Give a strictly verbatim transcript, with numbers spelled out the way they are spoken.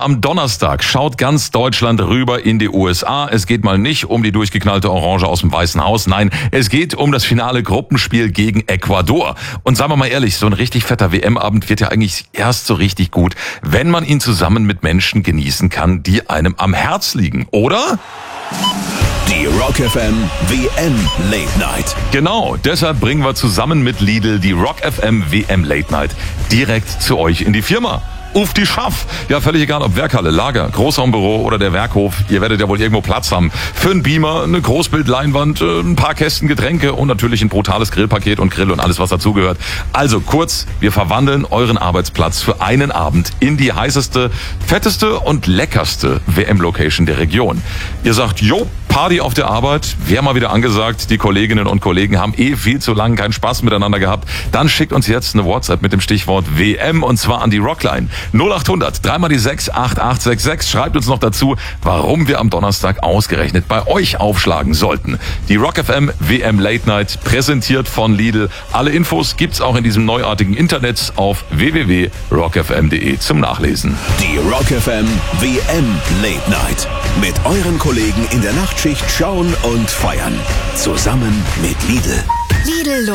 am Donnerstag schaut ganz Deutschland rüber in die U S A. Es geht mal nicht um die durchgeknallte Orange aus dem Weißen Haus. Nein, es geht um das finale Gruppenspiel gegen Ecuador. Und sagen wir mal ehrlich, so ein richtig fetter W M-Abend wird ja eigentlich erst so richtig gut, wenn man ihn zusammen mit Menschen genießen kann, die einem am Herz liegen, oder? Die Rock F M W M Late Night. Genau, deshalb bringen wir zusammen mit Lidl die Rock F M W M Late Night direkt zu euch in die Firma. Auf die Schaff! Ja, völlig egal, ob Werkhalle, Lager, Großraumbüro oder der Werkhof. Ihr werdet ja wohl irgendwo Platz haben. Für einen Beamer, eine Großbildleinwand, ein paar Kästen Getränke und natürlich ein brutales Grillpaket und Grill und alles, was dazugehört. Also kurz, wir verwandeln euren Arbeitsplatz für einen Abend in die heißeste, fetteste und leckerste W M-Location der Region. Ihr sagt, jo, Party auf der Arbeit, wäre mal wieder angesagt. Die Kolleginnen und Kollegen haben eh viel zu lange keinen Spaß miteinander gehabt. Dann schickt uns jetzt eine WhatsApp mit dem Stichwort W M und zwar an die Rockline. null acht hundert, dreimal die sechs, acht acht sechs sechs. Schreibt uns noch dazu, warum wir am Donnerstag ausgerechnet bei euch aufschlagen sollten. Die Rock F M W M Late Night, präsentiert von Lidl. Alle Infos gibt's auch in diesem neuartigen Internet auf w w w punkt rock f m punkt d e zum Nachlesen. Die Rock F M W M Late Night. Mit euren Kollegen in der Nachtschicht schauen und feiern. Zusammen mit Lidl. Lidl